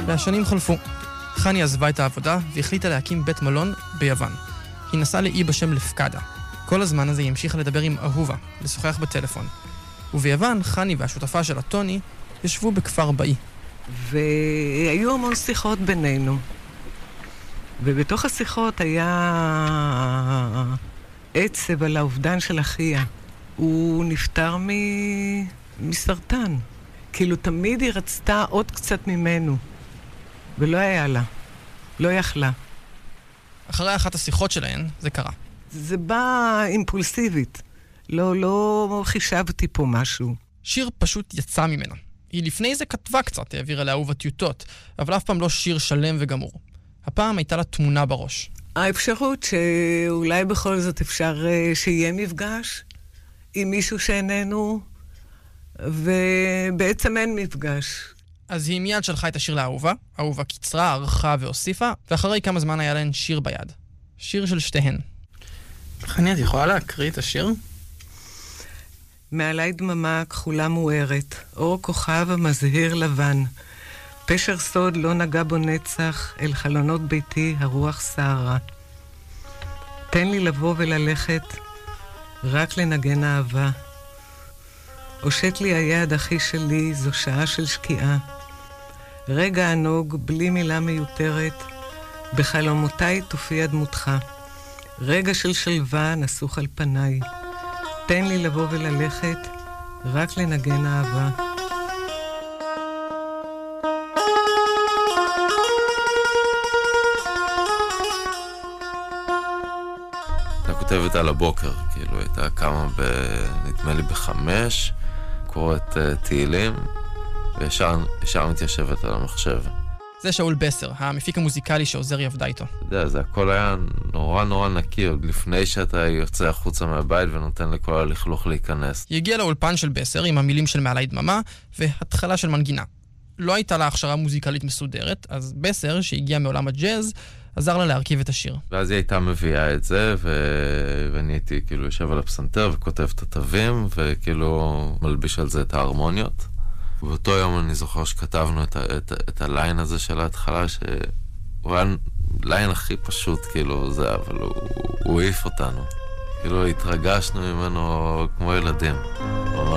והשנים חלפו. חני עזבה את העבודה והחליטה להקים בית מלון ביוון. היא נסעה לאי בשם לפקדה. כל הזמן הזה היא המשיכה לדבר עם אהובה, לשוחח בטלפון. וביוון, חני והשותפה שלה, טוני, ישבו בכפר באי. והיו המון שיחות בינינו. ובתוך השיחות היה עצב על האובדן של אחיה. הוא נפטר מסרטן. כאילו תמיד היא רצתה עוד קצת ממנו. ולא היה לה. לא יכלה. אחרי אחת השיחות שלהן, זה קרה. זה בא אימפולסיבית. לא חישבתי פה משהו. שיר פשוט יצא ממנה. היא לפני זה כתבה קצת, העבירה לאהובה טיוטות, אבל אף פעם לא שיר שלם וגמור. הפעם הייתה לה תמונה בראש. האפשרות שאולי בכל זאת אפשר שיהיה מפגש עם מישהו שאיננו, ובעצם אין מפגש. אז היא מיד שלחה את השיר לאהובה, אהובה קיצרה, ערכה והוסיפה, ואחרי כמה זמן היה להן שיר ביד. שיר של שתיהן. חני, את יכולה להקריא את השיר? מעלי דממה כחולה מוארת, אור כוכב המזהיר לבן. פשר סוד לא נגע בו נצח, אל חלונות ביתי הרוח סערה. תן לי לבוא וללכת, רק לנגן אהבה. הושט לי היד אחי שלי, זו שעה של שקיעה. רגע ענוג, בלי מילה מיותרת, בחלומותיי תופיע דמותך. רגע של שלווה נסוך על פניי. תן לי לבוא וללכת, רק לנגן אהבה. אתה כותבת על הבוקר, כאילו הייתה קמה נדמה לי 5, קוראת תהילים, וישר מתיישבת על המחשב. זה שאול בסר, המפיק המוזיקלי שעוזרי עבדה איתו. אתה יודע, זה הכל היה נורא נקי, עוד לפני שאתה יוצא החוצה מהבית ונותן לכל הלכלוך להיכנס. היא הגיעה לאולפן של בסר עם המילים של מעלי דממה, והתחלה של מנגינה. לא הייתה לה הכשרה מוזיקלית מסודרת, אז בסר, שהגיע מעולם הג'אז, עזר לה להרכיב את השיר. ואז היא הייתה מביאה את זה, ואני הייתי כאילו יושב על הפסנתר וכותב את התווים, וכאילו מלביש על זה את ההרמוניות. ובאותו יום אני זוכר שכתבנו את הליין הזה של ההתחלה, שהוא היה ליין הכי פשוט, כאילו זה, אבל הוא העיף אותנו. כאילו התרגשנו ממנו כמו ילדים.